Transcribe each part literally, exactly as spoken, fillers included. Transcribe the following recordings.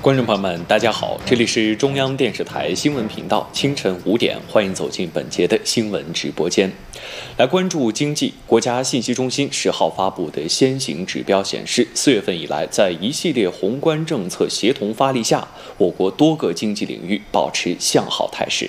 观众朋友们，大家好，这里是中央电视台新闻频道，清晨五点，欢迎走进本节的新闻直播间。来关注经济，国家信息中心十号发布的先行指标显示，四月份以来，在一系列宏观政策协同发力下，我国多个经济领域保持向好态势。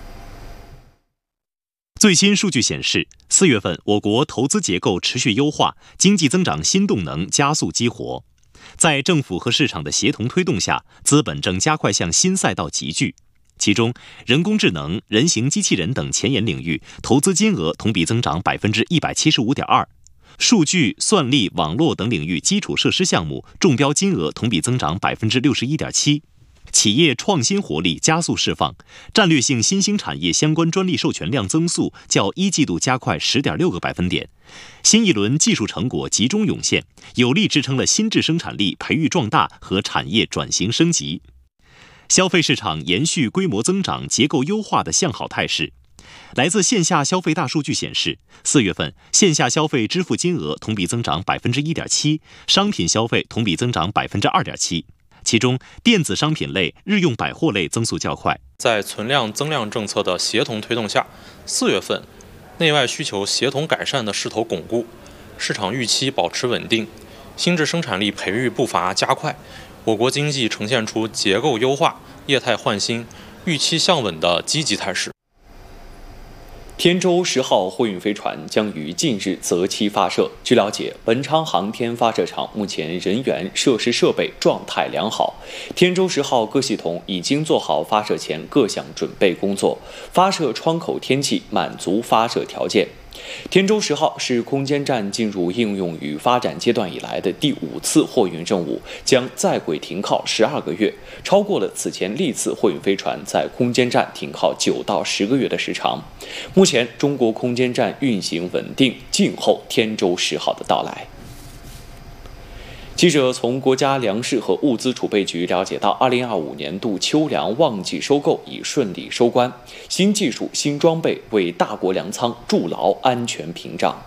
最新数据显示，四月份我国投资结构持续优化，经济增长新动能加速激活。在政府和市场的协同推动下，资本正加快向新赛道集聚。其中，人工智能、人形机器人等前沿领域投资金额同比增长百分之一百七十五点二，数据、算力、网络等领域基础设施项目中标金额同比增长百分之六十一点七。企业创新活力加速释放，战略性新兴产业相关专利授权量增速较一季度加快十点六个百分点。新一轮技术成果集中涌现，有力支撑了新质生产力培育壮大和产业转型升级。消费市场延续规模增长、结构优化的向好态势。来自线下消费大数据显示，四月份线下消费支付金额同比增长百分之一点七，商品消费同比增长百分之二点七。其中，电子商品类、日用百货类增速较快。 在存量增量政策的协同推动下，四月份内外需求协同改善的势头巩固，市场预期保持稳定，新质生产力培育步伐加快，我国经济呈现出结构优化、业态换新、预期向稳的积极态势。 天舟十号货运飞船将于近日择期发射。据了解，文昌航天发射场目前人员、设施设备状态良好，天舟十号各系统已经做好发射前各项准备工作，发射窗口天气满足发射条件。天舟十号是空间站进入应用与发展阶段以来的第五次货运任务，将在轨停靠十二个月，超过了此前历次货运飞船在空间站停靠九到十个月的时长。目前，中国空间站运行稳定，静候天舟十号的到来。记者从国家粮食和物资储备局了解到，二零二五年度秋粮旺季收购已顺利收官，新技术、新装备为大国粮仓筑牢安全屏障。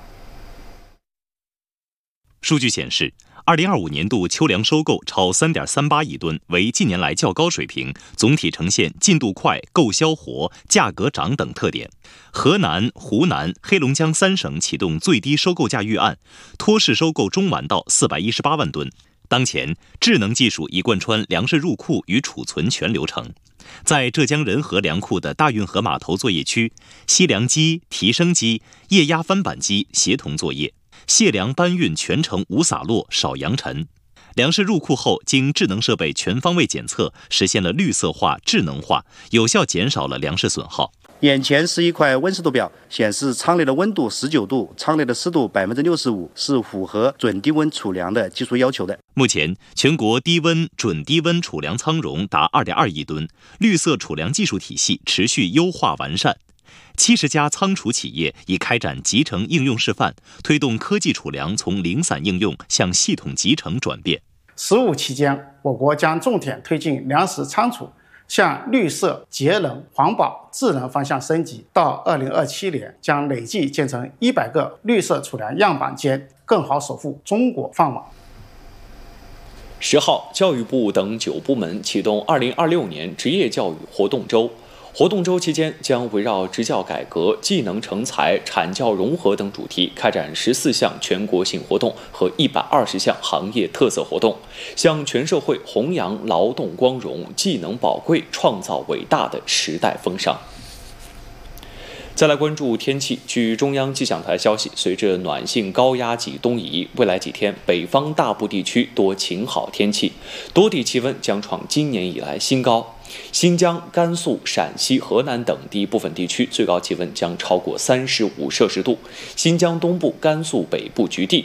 数据显示，二零二五年度秋粮收购超 三点三八亿吨，为近年来较高水平，总体呈现进度快、购销活、价格涨等特点。河南、湖南、黑龙江三省启动最低收购价预案，托市收购中完到四百一十八万吨。当前，智能技术已贯穿粮食入库与储存全流程。在浙江仁和粮库的大运河码头作业区，吸粮机、提升机、液压翻板机协同作业，卸粮搬运全程无洒落、少扬尘。粮食入库后，经智能设备全方位检测，实现了绿色化、智能化，有效减少了粮食损耗。 眼前是一块温湿度表，显示舱内的温度十九度，舱内的湿度百分之六十五，是符合准低温储粮的技术要求的。 目前，全国低温、准低温储粮仓容达二点二亿吨，绿色储粮技术体系持续优化完善。七十家仓储企业已开展集成应用示范，推动科技储粮从零散应用向系统集成转变。 十五期间，我国将重点推进粮食仓储向绿色、节能、环保、智能方向升级，到二零二七年将累计建成一百个绿色储粮样板间，更好守护中国饭碗。 十号，教育部等九部门启动二零二六年职业教育活动周。活动周期间将围绕职教改革、技能成才、产教融合等主题，开展十四项全国性活动和一百二十项行业特色活动，向全社会弘扬劳动光荣、技能宝贵、创造伟大的时代风尚。再来关注天气。据中央气象台消息，随着暖性高压脊东移，未来几天北方大部地区多晴好天气，多地气温将创今年以来新高。新疆、甘肃、陕西、河南等地部分地区最高气温将超过三十五摄氏度，新疆东部、甘肃北部局地